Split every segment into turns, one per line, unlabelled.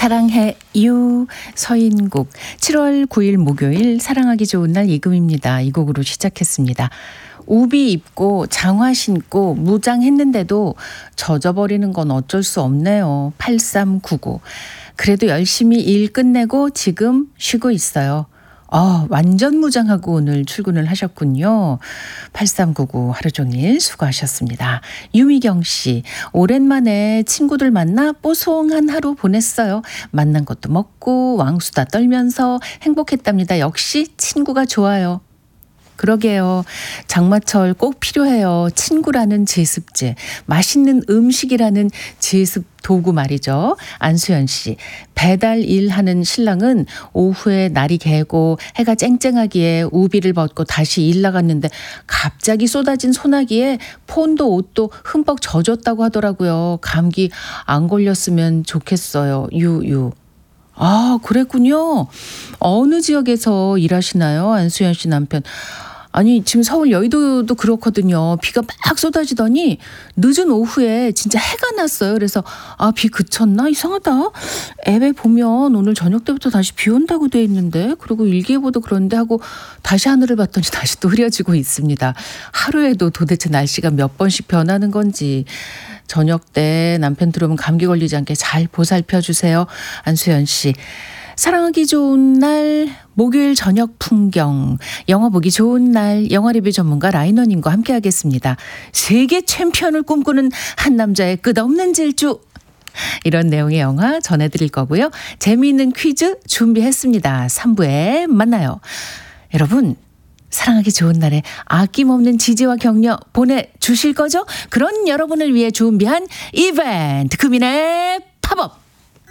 사랑해 유 서인국 7월 9일 목요일 사랑하기 좋은 날 이금입니다. 이 곡으로 시작했습니다. 우비 입고 장화 신고 무장했는데도 젖어버리는 건 어쩔 수 없네요. 8399. 그래도 열심히 일 끝내고 지금 쉬고 있어요. 완전 무장하고 오늘 출근을 하셨군요. 8399 하루 종일 수고하셨습니다. 유미경 씨, 오랜만에 친구들 만나 뽀송한 하루 보냈어요. 만난 것도 먹고 왕수다 떨면서 행복했답니다. 역시 친구가 좋아요. 그러게요. 장마철 꼭 필요해요. 친구라는 제습제, 맛있는 음식이라는 제습 도구 말이죠. 안수연 씨, 배달 일하는 신랑은 오후에 날이 개고 해가 쨍쨍하기에 우비를 벗고 다시 일 나갔는데 갑자기 쏟아진 소나기에 폰도 옷도 흠뻑 젖었다고 하더라고요. 감기 안 걸렸으면 좋겠어요. 유유. 그랬군요. 어느 지역에서 일하시나요? 안수연 씨 남편. 아니 지금 서울 여의도도 그렇거든요. 비가 막 쏟아지더니 늦은 오후에 진짜 해가 났어요. 그래서 비 그쳤나? 이상하다. 앱에 보면 오늘 저녁 때부터 다시 비 온다고 돼 있는데, 그리고 일기예보도 그런데 하고 다시 하늘을 봤더니 다시 또 흐려지고 있습니다. 하루에도 도대체 날씨가 몇 번씩 변하는 건지. 저녁 때 남편 들어오면 감기 걸리지 않게 잘 보살펴 주세요. 안수연 씨. 사랑하기 좋은 날 목요일 저녁 풍경, 영화 보기 좋은 날 영화 리뷰 전문가 라이너님과 함께 하겠습니다. 세계 챔피언을 꿈꾸는 한 남자의 끝없는 질주, 이런 내용의 영화 전해드릴 거고요. 재미있는 퀴즈 준비했습니다. 3부에 만나요. 여러분, 사랑하기 좋은 날에 아낌없는 지지와 격려 보내주실 거죠? 그런 여러분을 위해 준비한 이벤트, 금인의 팝업.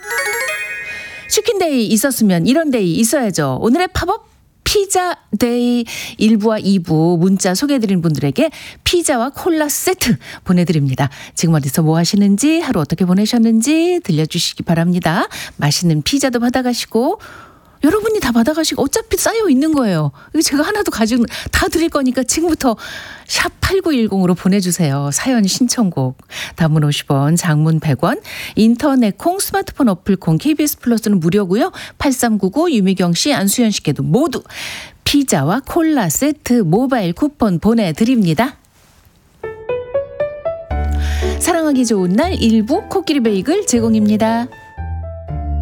치킨데이 있었으면 이런 데이 있어야죠. 오늘의 팝업 피자데이 1부와 2부 문자 소개해드린 분들에게 피자와 콜라 세트 보내드립니다. 지금 어디서 뭐 하시는지, 하루 어떻게 보내셨는지 들려주시기 바랍니다. 맛있는 피자도 받아가시고, 여러분이 다 받아가시고 어차피 쌓여 있는 거예요. 제가 하나도 가지고 다 드릴 거니까 지금부터 샵 8910으로 보내주세요. 사연 신청곡. 단문 50원, 장문 100원, 인터넷 콩, 스마트폰 어플 콩, KBS 플러스는 무료고요. 8399 유미경 씨, 안수연 씨께도 모두 피자와 콜라 세트 모바일 쿠폰 보내드립니다. 사랑하기 좋은 날 일부 코끼리 베이글 제공입니다.